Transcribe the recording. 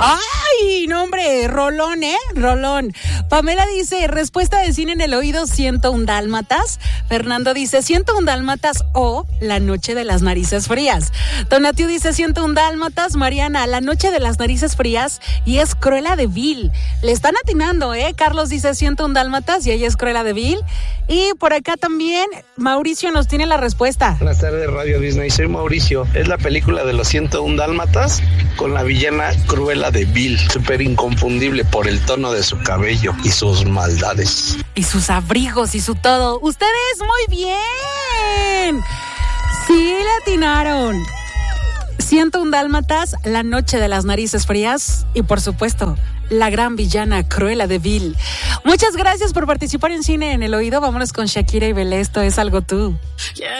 ¡Ay, no, hombre! Rolón, ¿eh? Rolón. Pamela dice, respuesta de cine en el oído, 101 dálmatas. Fernando dice, 101 dálmatas o La noche de las narices frías. Tonatiuh dice, 101 dálmatas. Mariana, La noche de las narices frías y es Cruella de Vil. Le están atinando, ¿eh? Carlos dice 101 dálmatas y ella es Cruella de Vil. Y por acá también Mauricio nos tiene la respuesta. Buenas tardes, Radio Disney. Soy Mauricio. Es la película de los 101 dálmatas con la villana Cruella de Vil. Súper inconfundible por el tono de su cabello y sus maldades. Y sus abrigos y su todo. ¡Ustedes muy bien! Sí, le atinaron. 101 dálmatas, La noche de las narices frías y por supuesto la gran villana Cruella de Vil. Muchas gracias por participar en Cine en el Oído. Vámonos con Shakira y Belé. Esto es Algo Tú.